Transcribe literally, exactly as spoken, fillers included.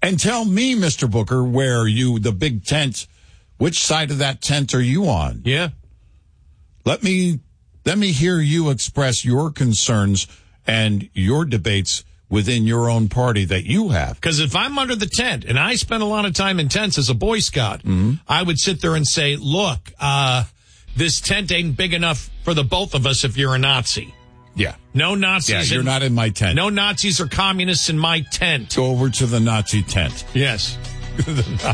And tell me, Mister Booker, where you, the big tent, which side of that tent are you on? Yeah. Let me, let me hear you express your concerns and your debates within your own party that you have. Because if I'm under the tent, and I spent a lot of time in tents as a Boy Scout, mm-hmm. I would sit there and say, look, uh, this tent ain't big enough for the both of us if you're a Nazi. Yeah. No Nazis. Yeah, you're in, not in my tent. No Nazis or communists in my tent. Go over to the Nazi tent. Yes. the